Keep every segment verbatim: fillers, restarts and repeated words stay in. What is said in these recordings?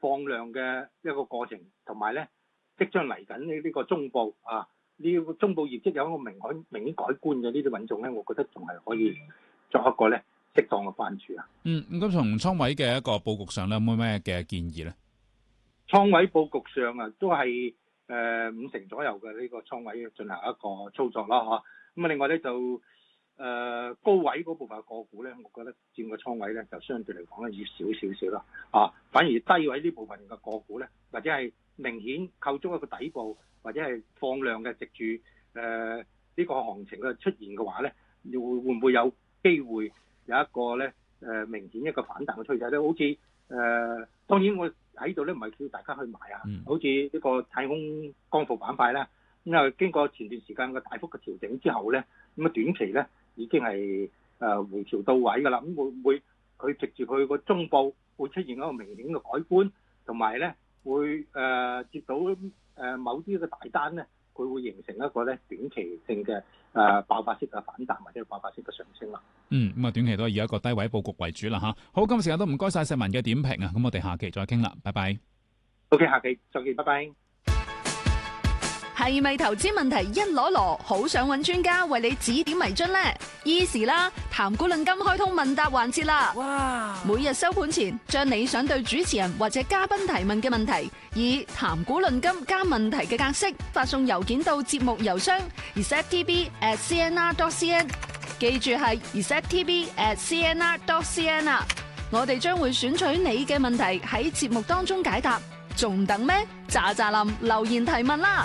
放量嘅一個過程，同埋咧即將嚟緊呢呢個中部啊，呢個中部業績有一個明顯明顯改觀嘅呢啲品種咧，我覺得仲係可以作一個咧適當嘅關注啊。 嗯，咁從倉位嘅一個佈局上咧，有冇咩嘅建議咧？ 倉位佈局上啊，都係誒、呃、五成左右嘅呢個倉位進行一個操作啦，嚇。咁啊，另外咧就誒、呃、高位嗰部分嘅個股咧，我覺得佔個倉位咧就相對嚟講咧要少少少啦，啊，反而低位呢部分嘅個股咧，或者係明顯構築一個底部，或者係放量嘅藉住誒呢個行情嘅出現嘅話咧，會會唔會有機會有一個咧誒、呃、明顯一個反彈嘅趨勢咧？好似誒、呃、當然我喺度咧唔係叫大家去買啊， 嗯、 好似呢個太空光伏板塊啦，咁啊經過前段時間嘅大幅嘅調整之後咧，咁啊短期咧已經係誒、呃、回調到位㗎啦，咁會唔會佢藉住佢個中部會出現一個明顯嘅改觀，同埋咧會誒、呃、接到誒、呃、某啲嘅大單咧，佢會形成一個咧短期性嘅誒、呃、爆發式嘅反彈或者爆發式嘅上升啦。 嗯，咁啊短期都係以一個低位佈局為主啦嚇。好，今日時間都唔該晒石文嘅點評啊，咁我哋下期再傾啦，拜拜。 OK， 下期再見，拜拜。 係咪投資問題一籮籮，好想揾專家為你指點迷津呢？依時啦，談股論金開通問答環節啦！哇！每日收盤前，將你想對主持人或者嘉賓提問嘅問題，以談股論金加問題嘅格式發送郵件到節目郵箱 r e c e p t v at c n r dot c n， 記住係 r e c e p t v at c n r dot c n 啊！我哋將會選取你嘅問題喺節目當中解答，仲等咩？喳喳林留言提問啦！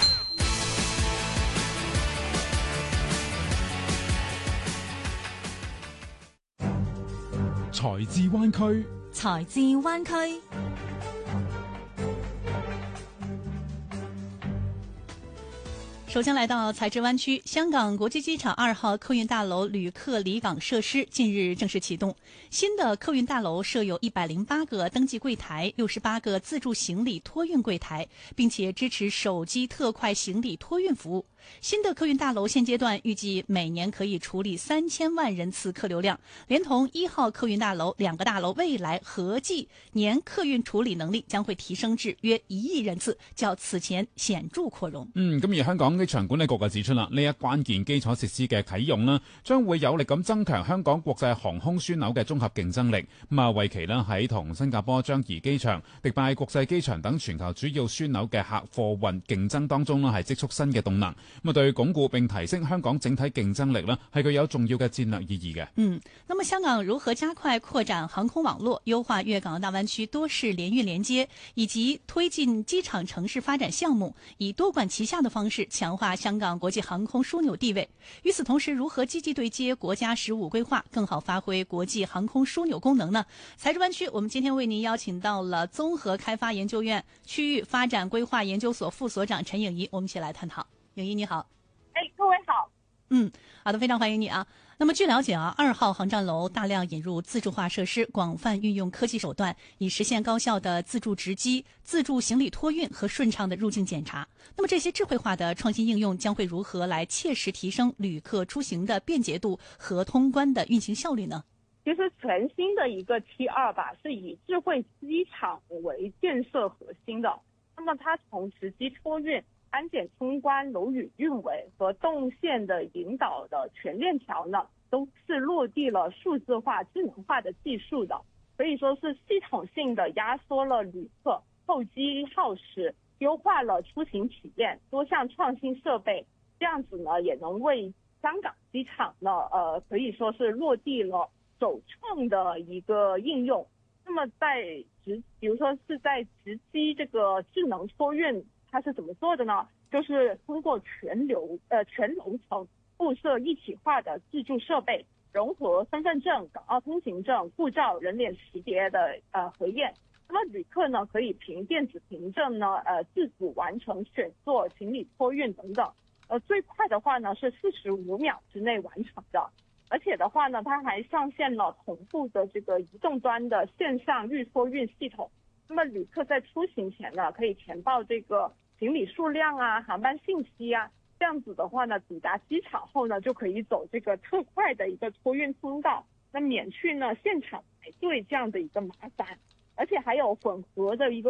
財智灣區， 財智灣區。首先來到財智灣區，香港國際機場二號客運大樓旅客離港設施近日正式啟動。新的客運大樓設有一百零八個登記櫃台，六十八個自助行李托運櫃台，並且支持手機特快行李托運服務。新的客運大樓現階段預計每年可以處理三千萬人次客流量，連同一號客運大樓兩個大樓未來合計年客運處理能力將會提升至約一億人次，較此前顯著擴容。 嗯，咁而香港機場管理局就指出啦，呢一關鍵基礎設施嘅啟用啦，將會有力咁增強香港國際航空樞紐嘅綜合競爭力。咁啊，為期啦喺同新加坡樟宜機場、迪拜國際機場等全球主要樞紐嘅客貨運競爭當中啦，係積蓄新嘅動能。咁啊，對鞏固並提升香港整體競爭力呢，係具有重要嘅戰略意義嘅。 嗯，那麼香港如何加快擴展航空網絡，優化粵港澳大灣區多式聯運連接，以及推進機場城市發展項目，以多管齊下的方式強化香港國際航空樞紐地位？與此同時，如何積極對接國家“十五”規劃，更好發揮國際航空樞紐功能呢？財智灣區，我們今天為您邀請到了綜合開發研究院區域發展規劃研究所副所長陳穎儀，我們一起來探討。穎儀你好。 哎，各位好。 嗯，好的，非常歡迎你啊。那麼據了解啊，二號航站樓大量引入自助化設施，廣泛運用科技手段，以實現高效的自助值機、自助行李托運和順暢的入境檢查。那麼這些智慧化的創新應用將會如何來切實提升旅客出行的便捷度和通關的運行效率呢？ 其實全新的一個 T 二吧，是以智慧機場為建設核心的。那麼它從值機托運、安檢通關、樓宇運維和動線的引導的全鏈條呢，都是落地了數字化、智能化的技術的，可以說是系統性的壓縮了旅客候機耗時，優化了出行體驗，多項創新設備，這樣子呢，也能為香港機場呢，呃，可以說是落地了首創的一個應用。那麼在直，比如說是在直機這個智能托運，它是怎麼做的呢？就是通過全流呃全樓層布設一體化的自助設備，融合身份證、港澳通行證、護照、人臉識別的呃核驗。那麼旅客呢可以憑電子憑證呢呃自主完成選座、行李托運等等。呃最快的話呢是四十五秒之內完成的，而且的話呢它還上線了同步的這個移動端的線上預托運系統。那麼旅客在出行前呢可以填報這個行李數量啊、航班信息啊，這樣子的話呢，抵達機場後呢，就可以走這個特快的一個托運通道，那免去呢現場排隊這樣的一個麻煩，而且還有混合的一個